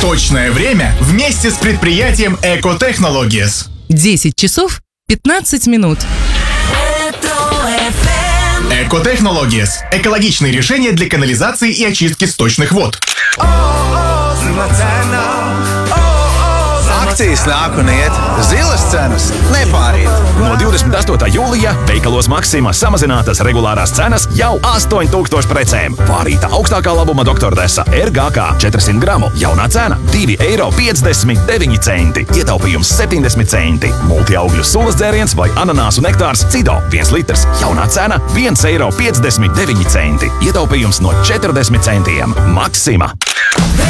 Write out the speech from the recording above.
Точное время вместе с предприятием Экотехнологиес. 10 часов 15 минут. Экотехнологиес. Экологичные решения для канализации и очистки сточных вод. Akcijas nāk un iet, zilas cenas nepārīt. No 28. jūlija veikalos Maxima samazinātas regulārās cenas jau 8000 precēm. Vārīta augstākā labuma Dr. Desa RGK 400 gramu. Jaunā cena – 2,59 eiro. Ietaupījums 70 centi. Multiaugļu sulas dzēriens vai ananāsu nektārs Cido 1 litrs. Jaunā cena – 1,59 eiro. Ietaupījums no 40 centiem. Maxima.